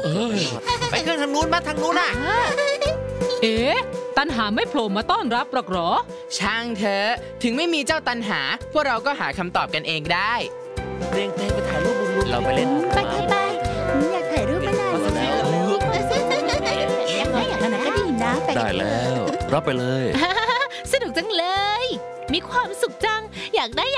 ไปเครื่องทางนู้นมาทางนู้นน่ะตันหาไม่โผล่มาต้อนรับหรอกหรอช่างเถอะถึงไม่มีเจ้าตันหาพวกเราก็หาคำตอบกันเองได้เร่งไปถ่ายรูปลุงเราไปเล่นไปอยากถ่ายรูปมานานแล้วอยากทำอะไรก็ดีนะได้แล้วรับไปเลยสนุกจังเลยมีความสุขจังอยากได้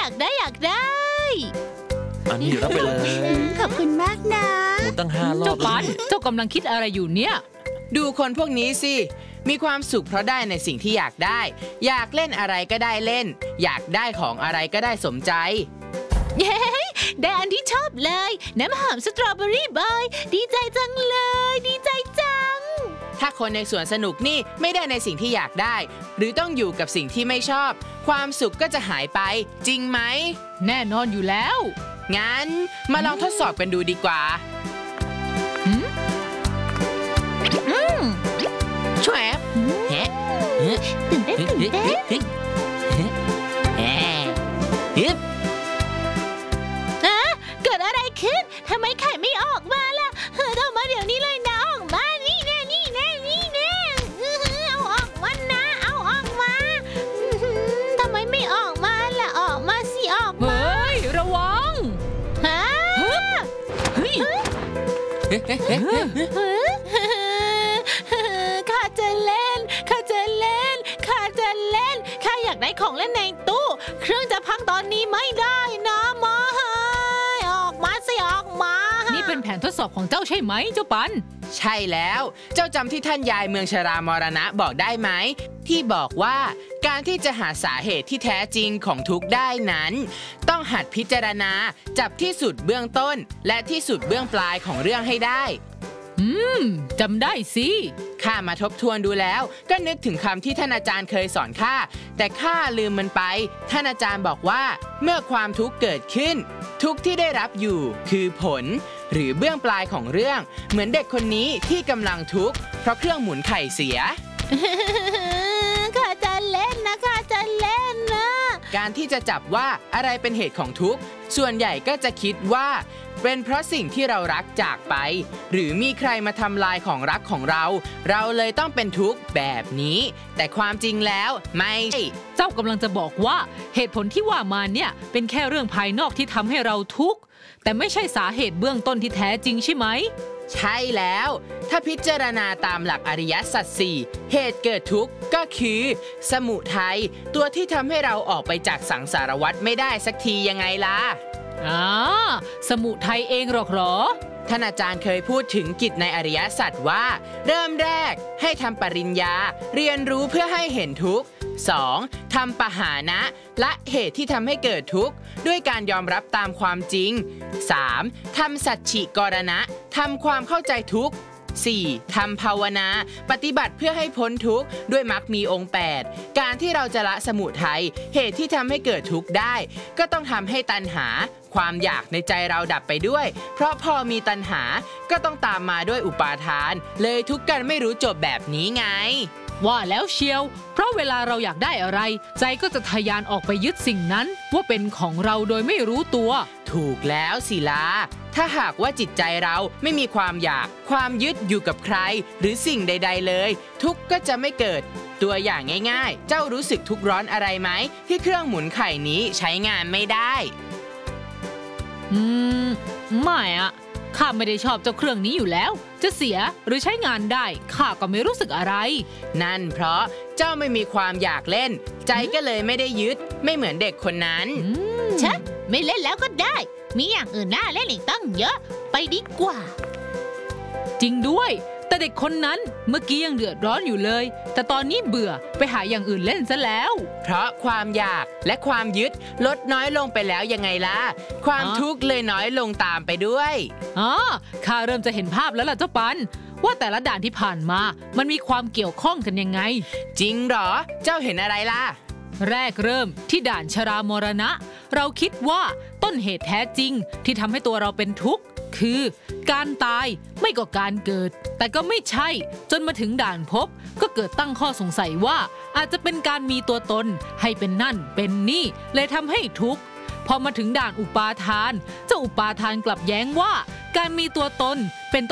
อันนี้รับไปเลยขอบคุณมากนะหมุนตั้ง5 รอบเจ้าปันเจ้ากำลังคิดอะไรอยู่เนี่ยดูคนพวกนี้สิมีความสุขเพราะได้ในสิ่งที่อยากได้อยากเล่นอะไรก็ได้เล่นอยากได้ของอะไรก็ได้สมใจเย้ได้อันที่ชอบเลยน้ำหอมสตรอเบอรี่บอยดีใจจังเลยดีใจจังถ้าคนในสวนสนุกนี่ไม่ได้ในสิ่งที่อยากได้หรือต้องอยู่กับสิ่งที่ไม่ชอบความสุขก็จะหายไปจริงไหมแน่นอนอยู่แล้วงั้นมาลองทดสอบกันดูดีกว่าช่วยตื่นเต้นเกิดอะไรขึ้นทำไมไข่ไม่ออกมาล่ะต้องมาเดี๋ยวนี้เลยนะออกมานี่แน่เอาออกมานะเอาออกมาทำไมไม่ออกมาล่ะออกมาสิออกมาเฮ้ยระวังข้าจะเล่นข้าอยากได้ของเล่นในตู้เครื่องจะพังตอนนี้ไม่ได้นะมาออกมาสิออกมานี่เป็นแผนทดสอบของเจ้าใช่ไหมเจ้าปันใช่แล้วเจ้าจำที่ท่านยายเมืองชรามรณะบอกได้ไหมที่บอกว่าการที่จะหาสาเหตุที่แท้จริงของทุกข์ได้นั้นต้องหัดพิจารณาจับที่สุดเบื้องต้นและที่สุดเบื้องปลายของเรื่องให้ได้จำได้สิข้ามาทบทวนดูแล้วก็นึกถึงคำที่ท่านอาจารย์เคยสอนข้าแต่ข้าลืมมันไปท่านอาจารย์บอกว่าเมื่อความทุกข์เกิดขึ้นทุกข์ที่ได้รับอยู่คือผลหรือเบื้องปลายของเรื่องเหมือนเด็กคนนี้ที่กำลังทุกข์เพราะเครื่องหมุนไข่เสียข้าจะเล่นนะการที่จะจับว่าอะไรเป็นเหตุของทุกข์ส่วนใหญ่ก็จะคิดว่าเป็นเพราะสิ่งที่เรารักจากไปหรือมีใครมาทำลายของรักของเราเลยต้องเป็นทุกข์แบบนี้แต่ความจริงแล้วไม่เจ้ากำลังจะบอกว่าเหตุผลที่ว่ามาเนี่ยเป็นแค่เรื่องภายนอกที่ทำให้เราทุกข์แต่ไม่ใช่สาเหตุเบื้องต้นที่แท้จริงใช่ไหมใช่แล้วถ้าพิจารณาตามหลักอริยสัจสี่เหตุเกิดทุกข์ก็คือสมุทัยตัวที่ทำให้เราออกไปจากสังสารวัฏไม่ได้สักทียังไงล่ะสมุทัยเองหรอกเหรอท่านอาจารย์เคยพูดถึงกิจในอริยสัจว่าเริ่มแรกให้ทำปริญญาเรียนรู้เพื่อให้เห็นทุกข์ 2. ทำปหานะละเหตุที่ทำให้เกิดทุกข์ด้วยการยอมรับตามความจริง 3. ทำสัจฉิกรณะทำความเข้าใจทุกข์ 4. ทำภาวนาปฏิบัติเพื่อให้พ้นทุกข์ด้วยมรรคมีองค์ 8การที่เราจะละสมุทัยเหตุที่ทำให้เกิดทุกข์ได้ก็ต้องทำให้ตัณหาความอยากในใจเราดับไปด้วยเพราะพอมีตัณหาก็ต้องตามมาด้วยอุปาทานเลยทุกข์กันไม่รู้จบแบบนี้ไงว่าแล้วเชียวเพราะเวลาเราอยากได้อะไรใจก็จะทะยานออกไปยึดสิ่งนั้นว่าเป็นของเราโดยไม่รู้ตัวถูกแล้วศิลาถ้าหากว่าจิตใจเราไม่มีความอยากความยึดอยู่กับใครหรือสิ่งใดๆเลยทุกข์ก็จะไม่เกิดตัวอย่างง่ายๆเจ้ารู้สึกทุกข์ร้อนอะไรไหมที่เครื่องหมุนไข่นี้ใช้งานไม่ได้ไม่อะข้าไม่ได้ชอบเจ้าเครื่องนี้อยู่แล้วจะเสียหรือใช้งานได้ข้าก็ไม่รู้สึกอะไรนั่นเพราะเจ้าไม่มีความอยากเล่นใจก็เลยไม่ได้ยึดไม่เหมือนเด็กคนนั้นฉันไม่เล่นแล้วก็ได้มีอย่างอื่นน่าเล่นอีกตั้งเยอะไปดีกว่าจริงด้วยแต่เด็กคนนั้นเมื่อกี้ยังเดือดร้อนอยู่เลยแต่ตอนนี้เบื่อไปหาอย่างอื่นเล่นซะแล้วเพราะความอยากและความยึดลดน้อยลงไปแล้วยังไงล่ะความทุกข์เลยน้อยลงตามไปด้วยข้าเริ่มจะเห็นภาพแล้วล่ะเจ้าปันว่าแต่ละด่านที่ผ่านมามันมีความเกี่ยวข้องกันยังไงจริงหรอเจ้าเห็นอะไรล่ะแรกเริ่มที่ด่านชรามรณะเราคิดว่าต้นเหตุแท้จริงที่ทำให้ตัวเราเป็นทุกข์คือการตายไม่ก็การเกิดแต่ก็ไม่ใช่จนมาถึงด่านภพก็เกิดตั้งข้อสงสัยว่าอาจจะเป็นการมีตัวตนให้เป็นนั่นเป็นนี่เลยทำให้ทุกข์พอมาถึงด่านอุปาทานเจ้าอุปาทานกลับแย้งว่าการมีตัวตนเป็น